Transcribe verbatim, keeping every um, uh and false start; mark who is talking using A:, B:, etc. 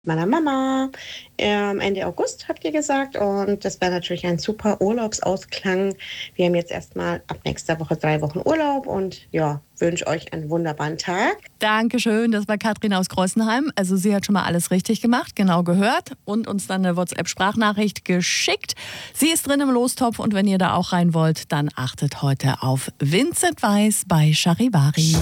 A: Meiner Mama. Ähm, Ende August habt ihr gesagt und das wäre natürlich ein super Urlaubsausklang. Wir haben jetzt erstmal ab nächster Woche drei Wochen Urlaub und ja, wünsche euch einen wunderbaren Tag.
B: Dankeschön, das war Katrin aus Kreuznheim. Also sie hat schon mal alles richtig gemacht, genau gehört und uns dann eine WhatsApp-Sprachnachricht geschickt. Sie ist drin im Lostopf und wenn ihr da auch rein wollt, dann achtet heute auf Vincent Weiss bei Charivari.